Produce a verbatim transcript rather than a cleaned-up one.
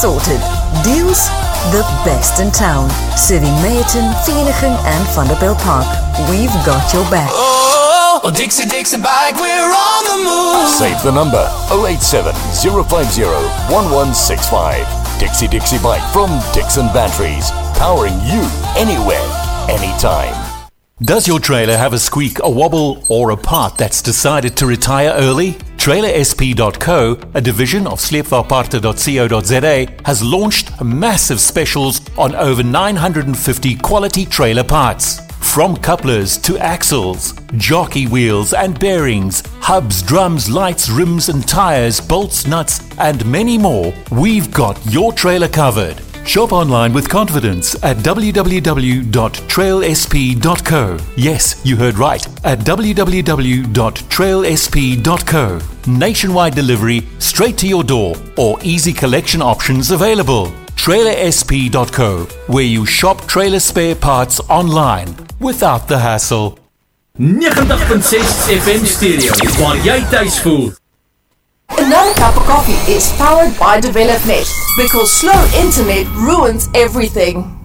sorted. Deals? The best in town. Serving Mayerton, Vereeniging and Vanderbilt Park. We've got your back. Oh, Dixie Dixie Bike, we're on the move. Save the number oh eight seven, oh five oh, one one six five. Dixie Dixie Bike from Dixon Batteries. Powering you anywhere, anytime. Does your trailer have a squeak, a wobble, or a part that's decided to retire early? Trailer S P dot co, a division of sleepwaarparte dot co dot za, has launched massive specials on over nine hundred fifty quality trailer parts. From couplers to axles, jockey wheels and bearings, hubs, drums, lights, rims and tires, bolts, nuts, and many more, we've got your trailer covered. Shop online with confidence at w w w dot trail s p dot co. Yes, you heard right, at w w w dot trail s p dot co. Nationwide delivery straight to your door or easy collection options available. trailer s p dot co, where you shop trailer spare parts online without the hassle. negentig punt ses F M Stereo, waar jy thuis voel. Another cup of coffee is powered by DevelopNet, because slow internet ruins everything.